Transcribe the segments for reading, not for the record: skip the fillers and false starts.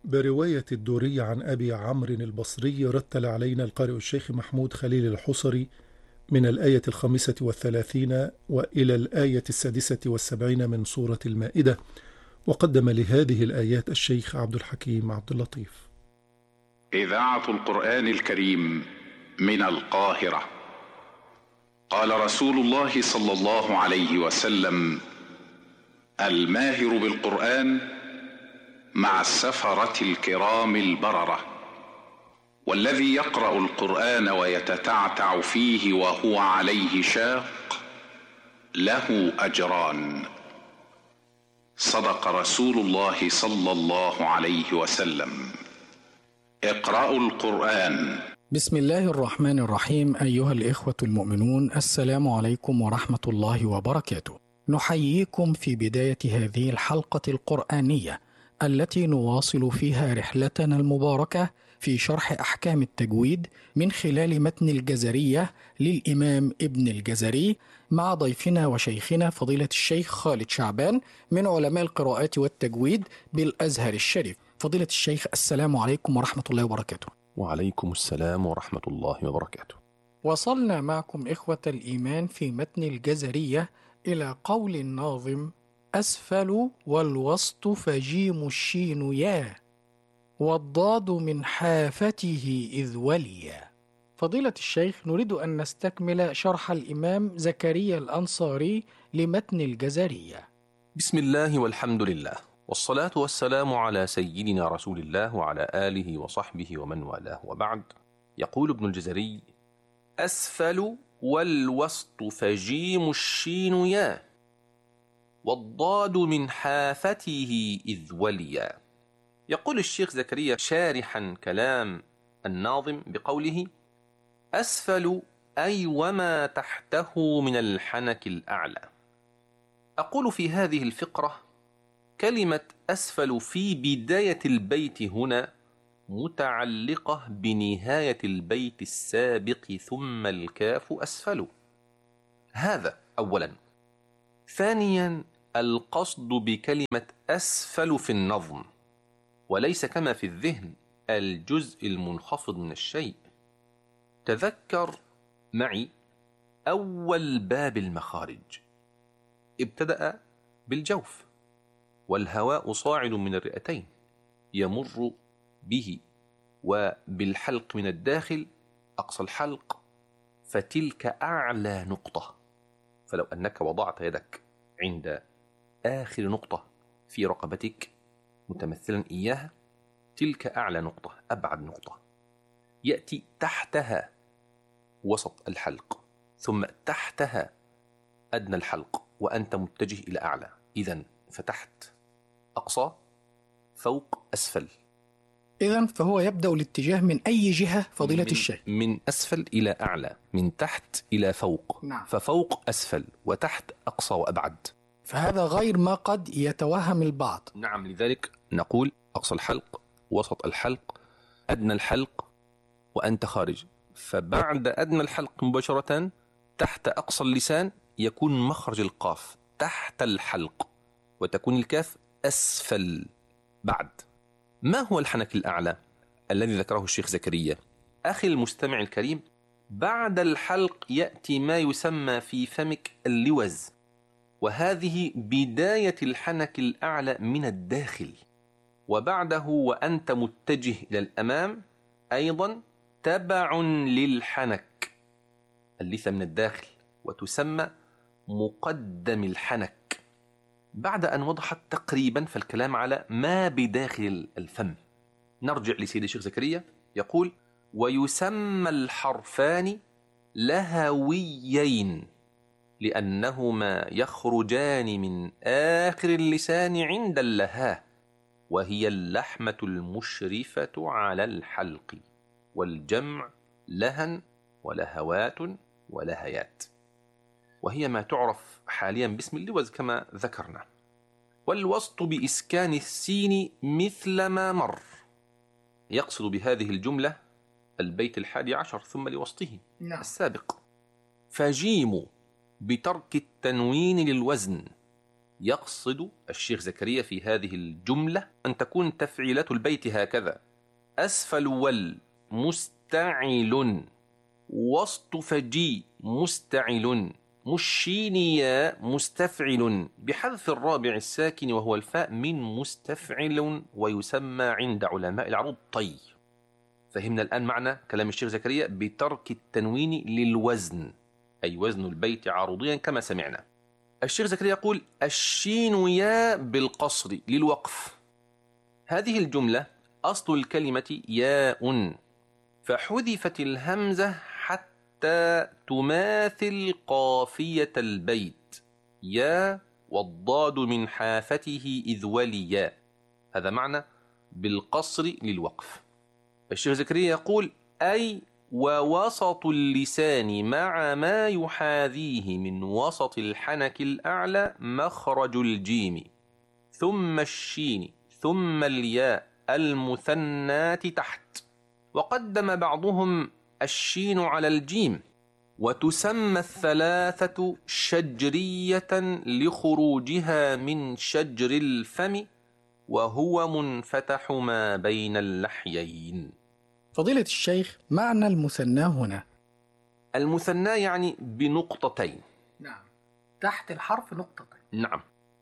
برواية الدوري عن أبي عمرو البصري. رتل علينا القارئ الشيخ محمود خليل الحصري من الآية 35 وإلى الآية 76 من سورة المائدة. وقدم لهذه الآيات الشيخ عبد الحكيم عبد اللطيف. إذاعة القرآن الكريم من القاهرة. قال رسول الله صلى الله عليه وسلم: الماهر بالقرآن مع السفرة الكرام البررة، والذي يقرأ القرآن ويتتعتع فيه وهو عليه شاق له أجران. صدق رسول الله صلى الله عليه وسلم. اقرأوا القرآن. بسم الله الرحمن الرحيم. أيها الإخوة المؤمنون، السلام عليكم ورحمة الله وبركاته. نحييكم في بداية هذه الحلقة القرآنية التي نواصل فيها رحلتنا المباركة في شرح أحكام التجويد من خلال متن الجزرية للإمام ابن الجزري، مع ضيفنا وشيخنا فضيلة الشيخ خالد شعبان من علماء القراءات والتجويد بالأزهر الشريف. فضيلة الشيخ، السلام عليكم ورحمة الله وبركاته. وعليكم السلام ورحمة الله وبركاته. وصلنا معكم إخوة الإيمان في متن الجزرية إلى قول الناظم: أسفل والوسط فجيم الشين يا، والضاد من حافته إذ وليا. فضيلة الشيخ، نريد أن نستكمل شرح الإمام زكريا الأنصاري لمتن الجزرية. بسم الله والحمد لله، والصلاة والسلام على سيدنا رسول الله وعلى آله وصحبه ومن والاه، وبعد. يقول ابن الجزري: أسفل والوسط فجيم الشين يا، والضاد من حافته إذ وليا. يقول الشيخ زكريا شارحا كلام الناظم بقوله: أسفل أي وما تحته من الحنك الأعلى. أقول في هذه الفقرة: كلمة أسفل في بداية البيت هنا متعلقة بنهاية البيت السابق ثم الكاف أسفل. هذا أولا. ثانيا، القصد بكلمة أسفل في النظم، وليس كما في الذهن الجزء المنخفض من الشيء. تذكر معي أول باب المخارج ابتدأ بالجوف، والهواء صاعد من الرئتين يمر به وبالحلق من الداخل أقصى الحلق، فتلك أعلى نقطة. فلو أنك وضعت يدك عند آخر نقطة في رقبتك متمثلا إياها، تلك أعلى نقطة، أبعد نقطة. يأتي تحتها وسط الحلق، ثم تحتها أدنى الحلق، وأنت متجه إلى أعلى. إذن فتحت أقصى، فوق أسفل. إذن فهو يبدأ الاتجاه من أي جهة فضيلة الشيخ؟ من أسفل إلى أعلى، من تحت إلى فوق. نعم. ففوق أسفل، وتحت أقصى وأبعد. فهذا غير ما قد يتوهم البعض. نعم، لذلك نقول أقصى الحلق، وسط الحلق، أدنى الحلق، وأنت خارج. فبعد أدنى الحلق مباشرة تحت أقصى اللسان يكون مخرج القاف تحت الحلق، وتكون الكاف أسفل. بعد، ما هو الحنك الأعلى الذي ذكره الشيخ زكريا؟ أخي المستمع الكريم، بعد الحلق يأتي ما يسمى في فمك اللوز، وهذه بداية الحنك الأعلى من الداخل. وبعده وأنت متجه إلى الأمام أيضا تبع للحنك، اللثة من الداخل، وتسمى مقدم الحنك. بعد أن وضحت تقريبا، فالكلام على ما بداخل الفم. نرجع لسيد الشيخ زكريا يقول: ويسمى الحرفان لهويين لأنهما يخرجان من آخر اللسان عند اللهاه، وهي اللحمة المشرفة على الحلق، والجمع لهن ولهوات ولهيات، وهي ما تعرف حاليا باسم اللوز كما ذكرنا. والوسط بإسكان السين مثل ما مر. يقصد بهذه الجملة البيت 11 ثم لوسطه السابق. فجيم بترك التنوين للوزن يقصد الشيخ زكريا في هذه الجملة أن تكون تفعيلات البيت هكذا: أسفل ول مستعل، وسط فجي مستعل، مشينيا مستفعل، بحذف الرابع الساكن وهو الفاء من مستفعل، ويسمى عند علماء العروض طي. فهمنا الآن معنى كلام الشيخ زكريا بترك التنوين للوزن، أي وزن البيت عروضيا كما سمعنا. الشيخ زكريا يقول: الشين يا بالقصر للوقف. هذه الجملة أصل الكلمة ياء، فحذفت الهمزة حتى تماثل قافية البيت: يا والضاد من حافته إذ وليا. هذا معنى بالقصر للوقف. الشيخ زكريا يقول: أي ووسط اللسان مع ما يحاذيه من وسط الحنك الأعلى مخرج الجيم، ثم الشين، ثم الياء المثنات تحت. وقدم بعضهم الشين على الجيم. وتسمى الثلاثة شجرية لخروجها من شجر الفم، وهو منفتح ما بين اللحيين. فضيلة الشيخ، معنى المثنى هنا؟ المثنى يعني بنقطتين. نعم، تحت الحرف نقطتين. نعم،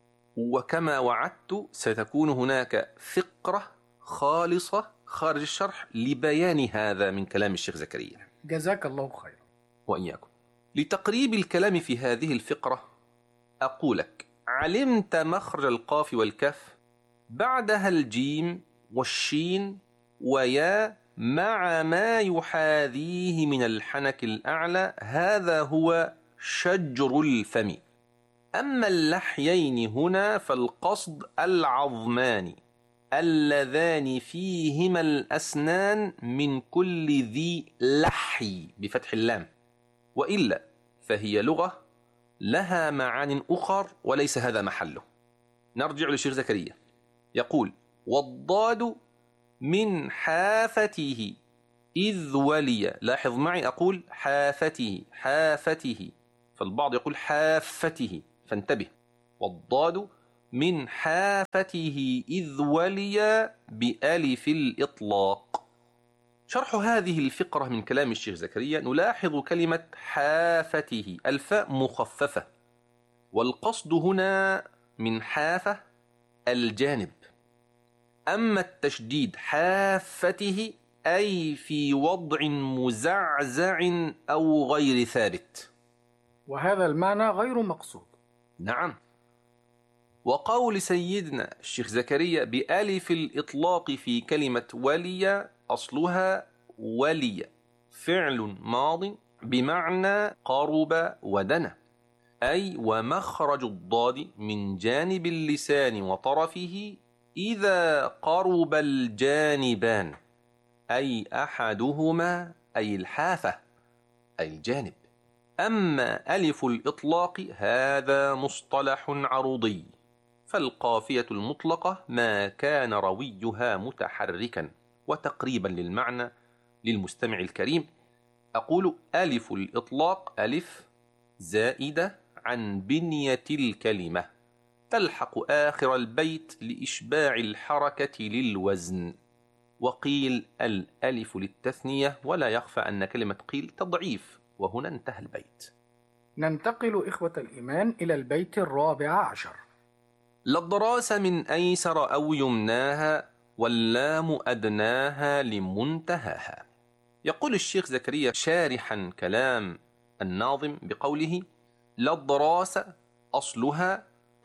وكما وعدت ستكون هناك فقرة خالصة خارج الشرح لبيان هذا من كلام الشيخ زكريا. جزاك الله خيرا. وإياكم. لتقريب الكلام في هذه الفقرة أقولك: علمت مخرج القاف والكاف، بعدها الجيم والشين ويا مع ما يحاذيه من الحنك الأعلى، هذا هو شجر الفم. أما اللحيين هنا فالقصد العظمان اللذان فيهما الأسنان من كل ذي لحي بفتح اللام، وإلا فهي لغة لها معان أخر وليس هذا محله. نرجع للشيخ زكريا، يقول: والضاد من حافته إذ ولي. لاحظ معي أقول حافته، حافته، فالبعض يقول حافته، فانتبه. والضاد من حافته إذ ولي بألف الإطلاق. شرح هذه الفقرة من كلام الشيخ زكريا نلاحظ كلمة حافته، الفاء مخففة، والقصد هنا من حافة الجانب. أما التشديد حافته أي في وضع مزعزع أو غير ثابت، وهذا المعنى غير مقصود. نعم. وقول سيدنا الشيخ زكريا بألف الإطلاق في كلمة ولي أصلها ولي، فعل ماض بمعنى قرب ودنا، أي ومخرج الضاد من جانب اللسان وطرفه إذا قرب الجانبان، أي أحدهما أي الحافة أي الجانب. أما ألف الإطلاق هذا مصطلح عروضي، فالقافية المطلقة ما كان رويها متحركا. وتقريبا للمعنى للمستمع الكريم أقول: ألف الإطلاق ألف زائدة عن بنية الكلمة تلحق آخر البيت لإشباع الحركة للوزن. وقيل الألف للتثنية، ولا يخفى أن كلمة قيل تضعيف. وهنا انتهى البيت. ننتقل إخوة الإيمان إلى البيت 14. للضراس من أيسر أو يمناها، واللام أدناها لمنتهاها. يقول الشيخ زكريا شارحا كلام الناظم بقوله: للضراس أصلها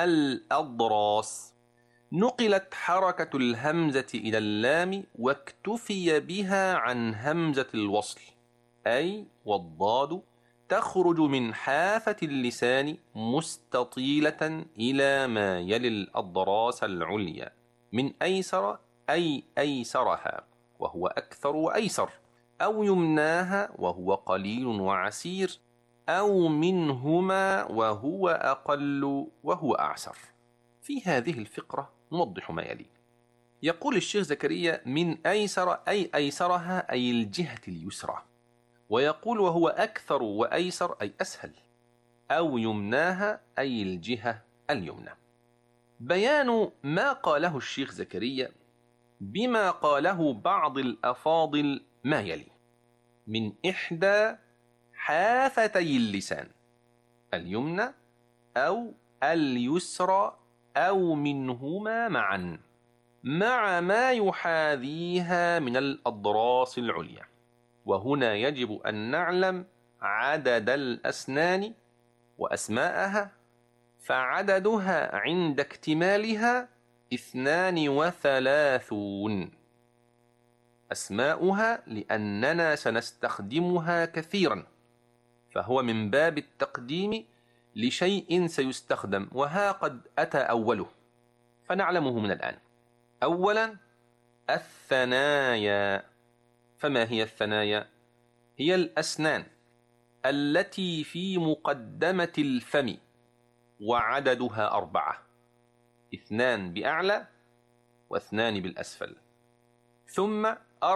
الأضراس، نقلت حركة الهمزة إلى اللام واكتفي بها عن همزة الوصل، أي والضاد تخرج من حافة اللسان مستطيلة إلى ما يلي الأضراس العليا، من أيسر أي أيسرها وهو أكثر وأيسر، أو يمناها وهو قليل وعسير، أو منهما وهو أقل وهو أعسر. في هذه الفقرة نوضح ما يلي. يقول الشيخ زكريا من أيسر أي أيسرها أي الجهة اليسرى، ويقول وهو أكثر وأيسر أي أسهل، أو يمناها أي الجهة اليمنى. بيان ما قاله الشيخ زكريا بما قاله بعض الأفاضل ما يلي: من إحدى حافتي اللسان، اليمنى أو اليسرى أو منهما معا، مع ما يحاذيها من الأضراس العليا. وهنا يجب أن نعلم عدد الأسنان وأسماءها، فعددها عند اكتمالها 32. أسماؤها لأننا سنستخدمها كثيرا، فهو من باب التقديم لشيء سيستخدم، وها قد أتى أوله فنعلمه من الآن. أولا الثنايا. فما هي الثنايا؟ هي الأسنان التي في مقدمة الفم، وعددها 4، 2 بأعلى و2 بالأسفل. ثم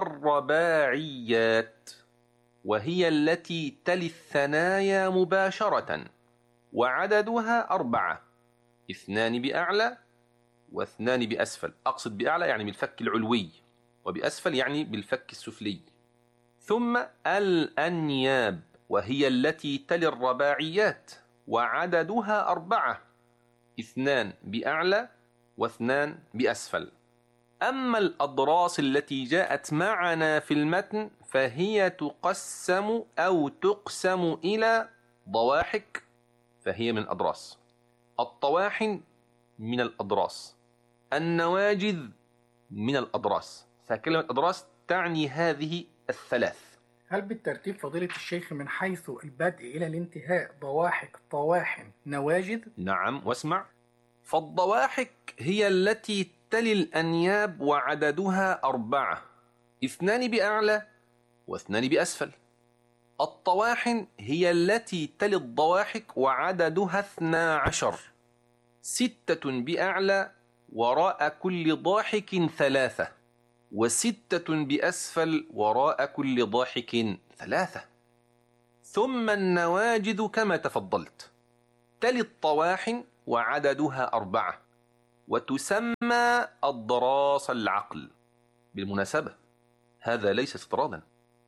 الرباعيات، وهي التي تلي الثنايا مباشرة، وعددها 4، 2 بأعلى و2 بأسفل. أقصد بأعلى يعني بالفك العلوي، وبأسفل يعني بالفك السفلي. ثم الأنياب، وهي التي تلي الرباعيات، وعددها 4، 2 بأعلى و2 بأسفل. أما الأضراس التي جاءت معنا في المتن فهي تقسم أو تقسم إلى ضواحك، فهي من الأضراس. الطواحن من الأضراس، النواجذ من الأضراس، فكلمة أضراس تعني هذه الثلاث. هل بالترتيب فضيلة الشيخ من حيث البدء إلى الانتهاء ضواحك، طواحن، نواجذ؟ نعم، واسمع: فالضواحك هي التي تلي الأنياب وعددها 4، 2 بأعلى و2 بأسفل. الطواحن هي التي تلي الضواحك وعددها 12، 6 بأعلى وراء كل ضاحك 3، و6 بأسفل وراء كل ضاحك 3. ثم النواجذ كما تفضلت، تلي الطواحن وعددها 4، وتسمى أضراس العقل. بالمناسبة هذا ليس استطرادا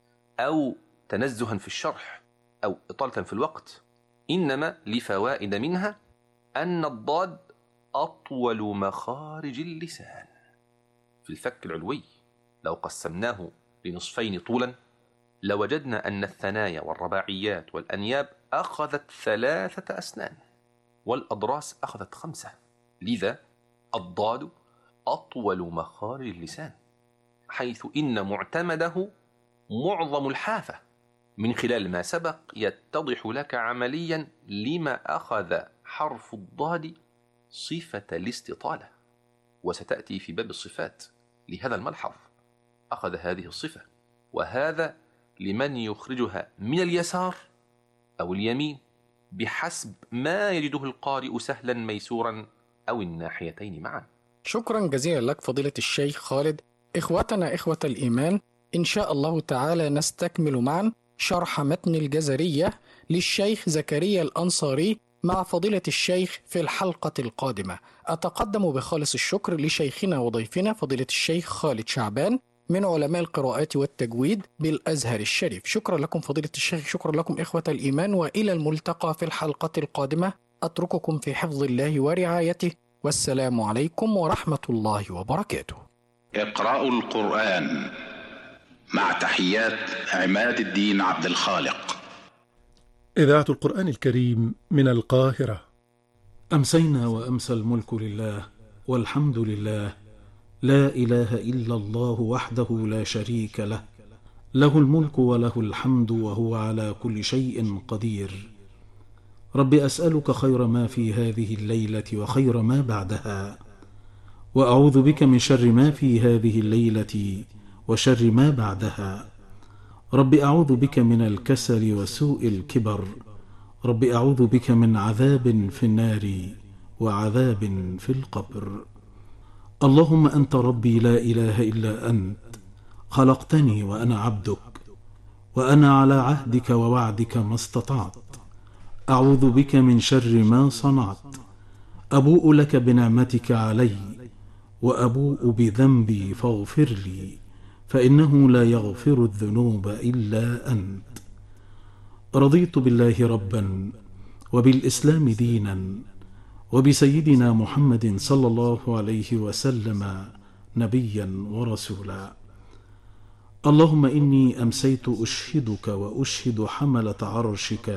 أو تنزها في الشرح أو إطالة في الوقت، إنما لفوائد منها أن الضاد أطول مخارج اللسان في الفك العلوي. لو قسمناه لنصفين طولا لوجدنا أن الثنايا والرباعيات والأنياب أخذت 3 أسنان، والأضراس أخذت 5. لذا الضاد أطول مخارج اللسان، حيث إن معتمده معظم الحافة. من خلال ما سبق يتضح لك عمليا لما أخذ حرف الضاد صفة الاستطالة، وستأتي في باب الصفات لهذا الملحظ أخذ هذه الصفة، وهذا لمن يخرجها من اليسار أو اليمين بحسب ما يجده القارئ سهلا ميسورا أو الناحيتين معا. شكرا جزيلا لك فضيلة الشيخ خالد. إخوتنا إخوة الإيمان، إن شاء الله تعالى نستكمل معا شرح متن الجزرية للشيخ زكريا الأنصاري مع فضيلة الشيخ في الحلقة القادمة. أتقدم بخالص الشكر لشيخنا وضيفنا فضيلة الشيخ خالد شعبان من علماء القراءات والتجويد بالأزهر الشريف. شكرا لكم فضيلة الشيخ، شكرا لكم إخوة الإيمان، وإلى الملتقى في الحلقة القادمة. أترككم في حفظ الله ورعايته، والسلام عليكم ورحمة الله وبركاته. اقرأوا القرآن مع تحيات عماد الدين عبد الخالق. إذاعة القرآن الكريم من القاهرة. أمسينا وأمسى الملك لله، والحمد لله، لا إله إلا الله وحده لا شريك له، له الملك وله الحمد وهو على كل شيء قدير. رب أسألك خير ما في هذه الليلة وخير ما بعدها، وأعوذ بك من شر ما في هذه الليلة وشر ما بعدها. رب أعوذ بك من الكسل وسوء الكبر. رب أعوذ بك من عذاب في النار وعذاب في القبر. اللهم أنت ربي لا إله إلا أنت، خلقتني وأنا عبدك، وأنا على عهدك ووعدك ما استطعت. أعوذ بك من شر ما صنعت. أبوء لك بنعمتك علي وأبوء بذنبي فاغفر لي، فإنه لا يغفر الذنوب إلا أنت. رضيت بالله ربا وبالإسلام دينا وبسيدنا محمد صلى الله عليه وسلم نبيا ورسولا. اللهم إني أمسيت أشهدك وأشهد حملة عرشك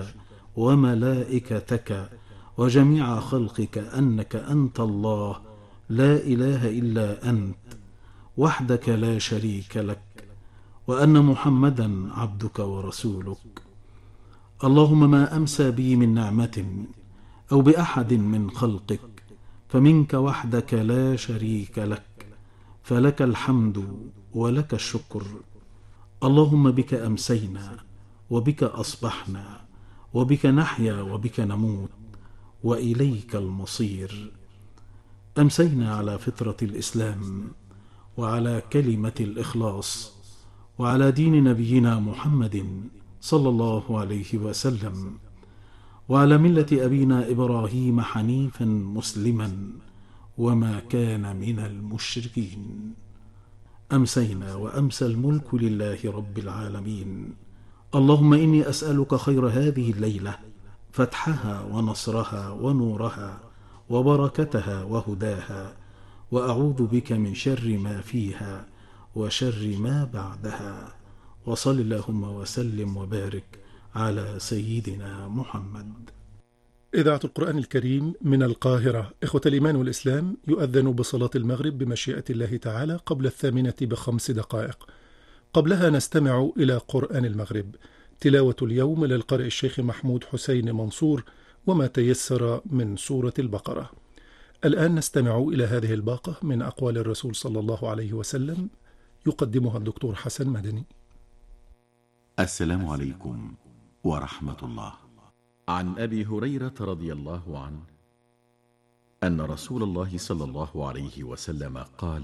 وملائكتك وجميع خلقك أنك أنت الله لا إله إلا أنت وحدك لا شريك لك، وأن محمدا عبدك ورسولك. اللهم ما أمسى بي من نعمة أو بأحد من خلقك فمنك وحدك لا شريك لك، فلك الحمد ولك الشكر. اللهم بك أمسينا وبك أصبحنا وبك نحيا وبك نموت وإليك المصير. أمسينا على فطرة الإسلام وعلى كلمة الإخلاص وعلى دين نبينا محمد صلى الله عليه وسلم وعلى ملة أبينا إبراهيم حنيفا مسلما وما كان من المشركين. أمسينا وأمسى الملك لله رب العالمين. اللهم إني أسألك خير هذه الليلة، فتحها ونصرها ونورها وبركتها وهداها، وأعوذ بك من شر ما فيها وشر ما بعدها. وصل اللهم وسلم وبارك على سيدنا محمد. إذاعة القرآن الكريم من القاهرة. إخوة الإيمان والإسلام، يؤذن بصلاة المغرب بمشيئة الله تعالى قبل 8:05 دقائق. قبلها نستمع إلى قرآن المغرب، تلاوة اليوم للقارئ الشيخ محمود حسين منصور وما تيسر من سورة البقرة. الآن نستمع إلى هذه الباقة من أقوال الرسول صلى الله عليه وسلم، يقدمها الدكتور حسن مدني. السلام عليكم ورحمة الله. عن أبي هريرة رضي الله عنه أن رسول الله صلى الله عليه وسلم قال: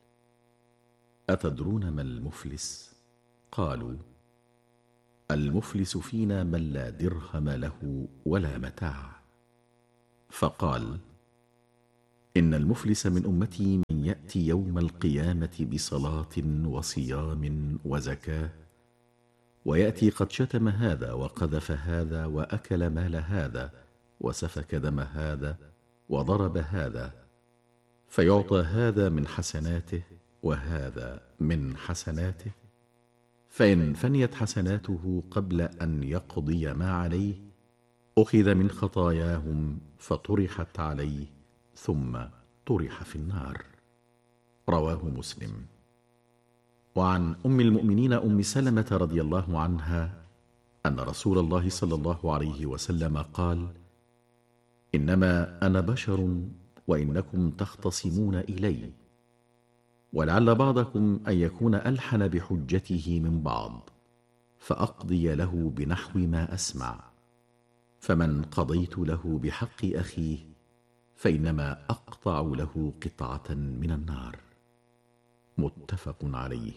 أتدرون ما المفلس؟ قالوا: المفلس فينا من لا درهم له ولا متاع. فقال: إن المفلس من أمتي من يأتي يوم القيامة بصلاة وصيام وزكاة، ويأتي قد شتم هذا وقذف هذا وأكل مال هذا وسفك دم هذا وضرب هذا، فيعطى هذا من حسناته وهذا من حسناته، فإن فنيت حسناته قبل أن يقضي ما عليه أخذ من خطاياهم فطرحت عليه ثم طرح في النار. رواه مسلم. وعن أم المؤمنين أم سلمة رضي الله عنها أن رسول الله صلى الله عليه وسلم قال: إنما أنا بشر وإنكم تختصمون إلي، ولعل بعضكم أن يكون ألحن بحجته من بعض، فأقضي له بنحو ما أسمع، فمن قضيت له بحق أخيه فإنما أقطع له قطعة من النار. متفق عليه.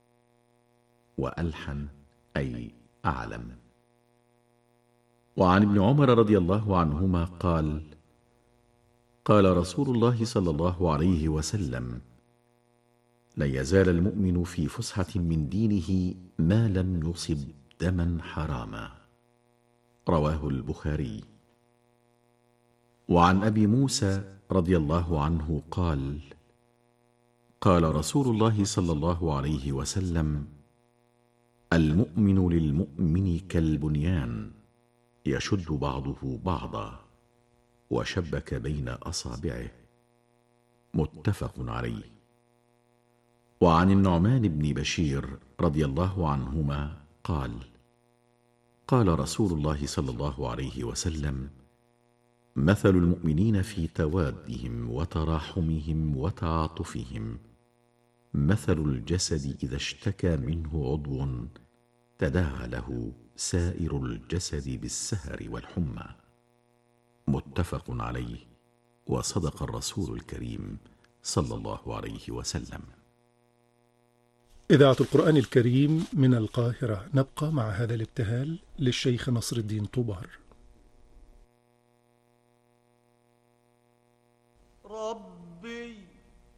وألحن أي أعلم. وعن ابن عمر رضي الله عنهما قال: قال رسول الله صلى الله عليه وسلم: لن يزال المؤمن في فسحة من دينه ما لم يصب دما حراما. رواه البخاري. وعن أبي موسى رضي الله عنه قال: قال رسول الله صلى الله عليه وسلم: المؤمن للمؤمن كالبنيان يشد بعضه بعضا وشبك بين أصابعه. متفق عليه. وعن النعمان بن بشير رضي الله عنهما قال: قال رسول الله صلى الله عليه وسلم: مثل المؤمنين في توادهم وتراحمهم وتعاطفهم مثل الجسد إذا اشتكى منه عضو تداعى له سائر الجسد بالسهر والحمى. متفق عليه. وصدق الرسول الكريم صلى الله عليه وسلم. إذاعة القرآن الكريم من القاهرة. نبقى مع هذا الابتهال للشيخ نصر الدين طوبار. ربي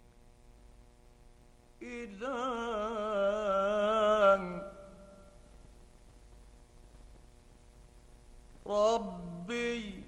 إله ربي